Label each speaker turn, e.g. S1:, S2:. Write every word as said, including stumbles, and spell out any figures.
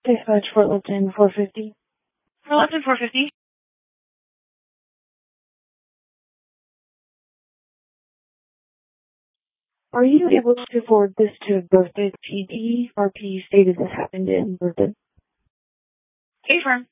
S1: Dispatch Fort Lipton four fifty.
S2: Fort Lipton four fifty.
S1: Are you able to forward this to Berthoud P D? R P stated this happened in Berthoud.
S2: Affirm.